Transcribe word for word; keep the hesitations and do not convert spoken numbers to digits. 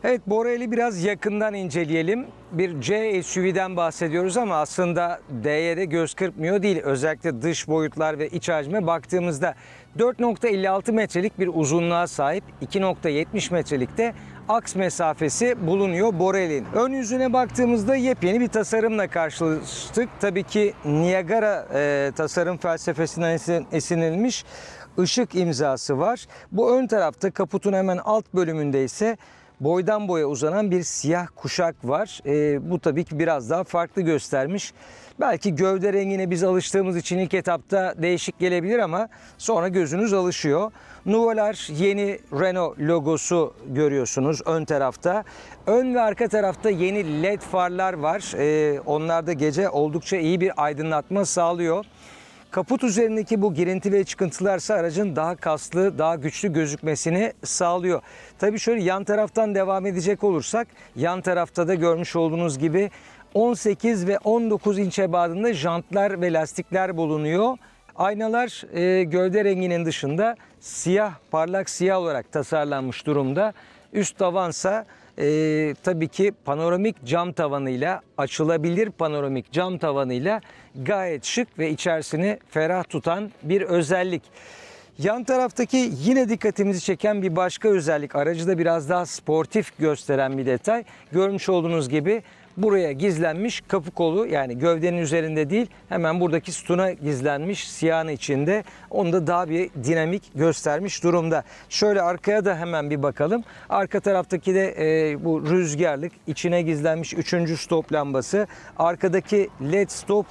Evet, Borel'i biraz yakından inceleyelim. Bir C S U V'den bahsediyoruz ama aslında D'ye de göz kırpmıyor değil. Özellikle dış boyutlar ve iç hacme baktığımızda dört nokta elli altı metrelik bir uzunluğa sahip, iki nokta yetmiş metrelikte aks mesafesi bulunuyor Borel'in. Ön yüzüne baktığımızda yepyeni bir tasarımla karşılaştık. Tabii ki Niagara e, tasarım felsefesinden esin, esinlenilmiş ışık imzası var. Bu ön tarafta, kaputun hemen alt bölümünde ise boydan boya uzanan bir siyah kuşak var. E, bu tabii ki biraz daha farklı göstermiş. Belki gövde rengine biz alıştığımız için ilk etapta değişik gelebilir ama sonra gözünüz alışıyor. Nuvolar, yeni Renault logosu görüyorsunuz ön tarafta. Ön ve arka tarafta yeni led farlar var. E, onlar da gece oldukça iyi bir aydınlatma sağlıyor. Kaput üzerindeki bu girinti ve çıkıntılarsa aracın daha kaslı, daha güçlü gözükmesini sağlıyor. Tabii şöyle yan taraftan devam edecek olursak, yan tarafta da görmüş olduğunuz gibi on sekiz ve on dokuz inç ebadında jantlar ve lastikler bulunuyor. Aynalar e, gövde renginin dışında siyah, parlak siyah olarak tasarlanmış durumda. Üst tavansa e, tabii ki panoramik cam tavanıyla, açılabilir panoramik cam tavanıyla gayet şık ve içerisini ferah tutan bir özellik. Yan taraftaki yine dikkatimizi çeken bir başka özellik, aracı da biraz daha sportif gösteren bir detay. Görmüş olduğunuz gibi buraya gizlenmiş kapı kolu, yani gövdenin üzerinde değil, hemen buradaki sütuna gizlenmiş siyahın içinde. Onu da daha bir dinamik göstermiş durumda. Şöyle arkaya da hemen bir bakalım. Arka taraftaki de e, bu rüzgarlık, içine gizlenmiş üçüncü stop lambası. Arkadaki led stop